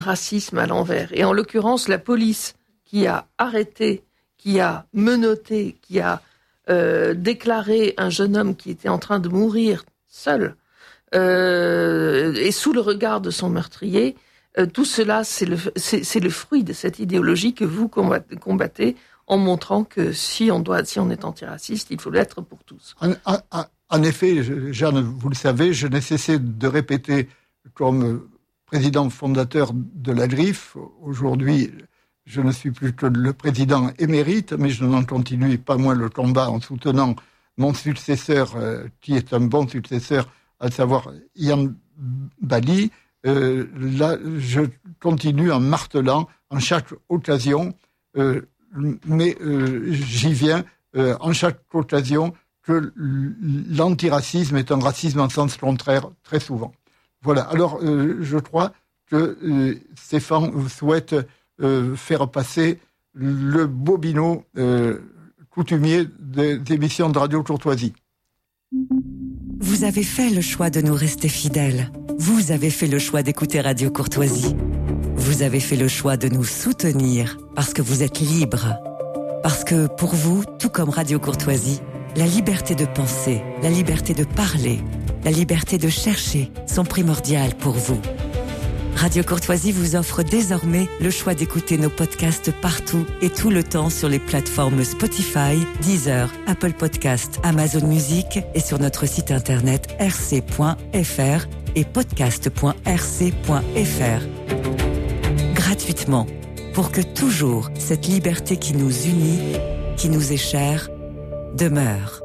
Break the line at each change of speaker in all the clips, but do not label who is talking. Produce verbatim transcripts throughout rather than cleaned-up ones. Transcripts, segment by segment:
racisme à l'envers. Et en l'occurrence, la police qui a arrêté, qui a menotté, qui a euh, déclaré un jeune homme qui était en train de mourir seul, euh, et sous le regard de son meurtrier, euh, tout cela, c'est le, c'est, c'est le fruit de cette idéologie que vous combattez en montrant que si on doit, si on est antiraciste, il faut l'être pour tous.
En, en, en effet, Jeanne, vous le savez, je n'ai cessé de répéter comme président fondateur de la Griffe. Aujourd'hui, je ne suis plus que le président émérite, mais je n'en continue pas moins le combat en soutenant mon successeur, euh, qui est un bon successeur, à savoir Yann Bali. Euh, là, je continue en martelant en chaque occasion, euh, mais euh, j'y viens euh, en chaque occasion que l'antiracisme est un racisme en sens contraire très souvent. Voilà. Alors, euh, je crois que euh, Stéphane souhaite euh, faire passer le bobino euh, coutumier des émissions de Radio Courtoisie.
Vous avez fait le choix de nous rester fidèles. Vous avez fait le choix d'écouter Radio Courtoisie. Vous avez fait le choix de nous soutenir parce que vous êtes libres. Parce que pour vous, tout comme Radio Courtoisie, la liberté de penser, la liberté de parler, la liberté de chercher sont primordiales pour vous. Radio Courtoisie vous offre désormais le choix d'écouter nos podcasts partout et tout le temps sur les plateformes Spotify, Deezer, Apple Podcasts, Amazon Music et sur notre site internet r c point f r et podcast point r c point f r. Gratuitement, pour que toujours cette liberté qui nous unit, qui nous est chère, demeure.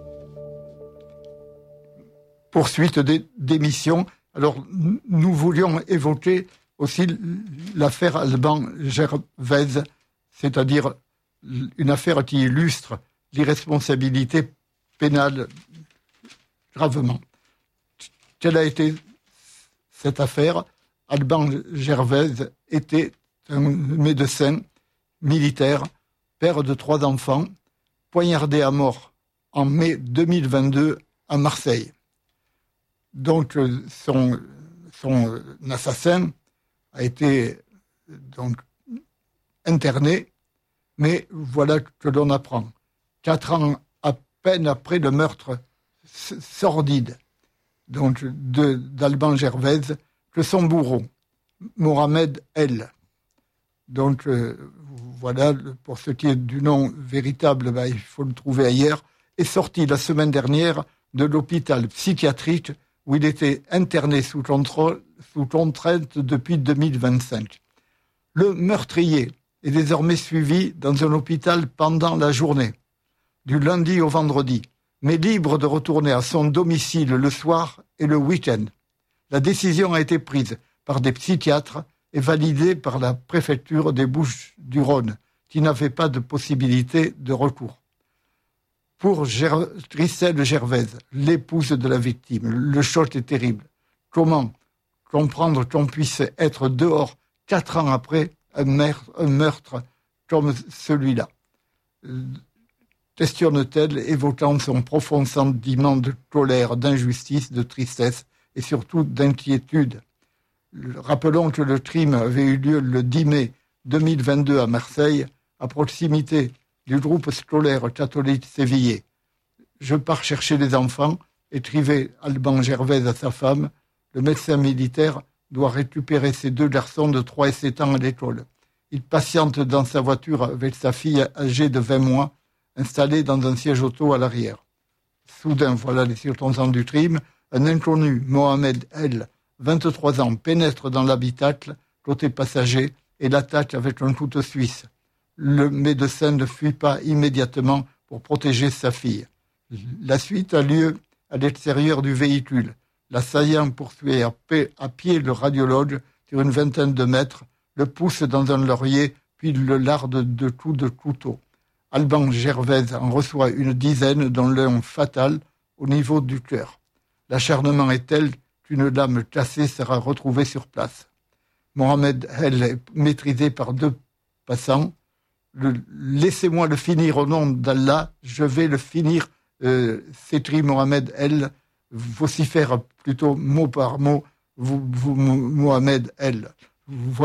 Poursuite des, d'émissions. Alors, nous voulions évoquer aussi l'affaire Alban-Gervais, c'est-à-dire une affaire qui illustre l'irresponsabilité pénale gravement. Quelle a été cette affaire ? Alban-Gervais était un médecin militaire, père de trois enfants, poignardé à mort en mai deux mille vingt-deux à Marseille. Donc, son, son assassin a été donc interné, mais voilà que l'on apprend. Quatre ans à peine après le meurtre sordide donc, de, d'Alban Gervais, que son bourreau, Mohamed L. Donc, euh, voilà, pour ce qui est du nom véritable, ben, il faut le trouver ailleurs, est sorti la semaine dernière de l'hôpital psychiatrique où il était interné sous contrôle, sous contrainte depuis deux mille vingt-cinq. Le meurtrier est désormais suivi dans un hôpital pendant la journée, du lundi au vendredi, mais libre de retourner à son domicile le soir et le week-end. La décision a été prise par des psychiatres et validée par la préfecture des Bouches-du-Rhône, qui n'avait pas de possibilité de recours. Pour Ger- Christelle Gervais, l'épouse de la victime, le choc est terrible. Comment comprendre qu'on puisse être dehors quatre ans après un, mer- un meurtre comme celui-là ? Questionne-t-elle, évoquant son profond sentiment de colère, d'injustice, de tristesse et surtout d'inquiétude. Rappelons que le crime avait eu lieu le dix mai deux mille vingt-deux à Marseille, à proximité du groupe scolaire catholique sévillais. Je pars chercher les enfants, écrivait Alban Gervais à sa femme. Le médecin militaire doit récupérer ses deux garçons de trois et sept ans à l'école. Il patiente dans sa voiture avec sa fille âgée de vingt mois, installée dans un siège auto à l'arrière. Soudain, voilà les circonstances du crime, un inconnu, Mohamed L., vingt-trois ans, pénètre dans l'habitacle, côté passager, et l'attaque avec un couteau suisse. Le médecin ne fuit pas immédiatement pour protéger sa fille. La suite a lieu à l'extérieur du véhicule. L'assaillant poursuit à pied le radiologue sur une vingtaine de mètres, le pousse dans un laurier, puis le larde de coups de couteau. Alban Gervais en reçoit une dizaine, dont l'un fatal au niveau du cœur. L'acharnement est tel qu'une lame cassée sera retrouvée sur place. Mohamed El est maîtrisé par deux passants. Le, laissez-moi le finir au nom d'Allah, je vais le finir, euh, s'écrie Mohamed El, vocifère plutôt mot par mot vous, vous, Mohamed El. Voilà.